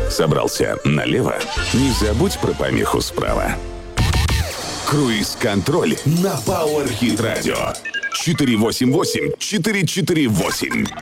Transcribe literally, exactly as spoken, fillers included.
Собрался налево? Не забудь про помеху справа. Круиз-контроль на Power Hit Radio. четыре восемь восемь четыре четыре восемь.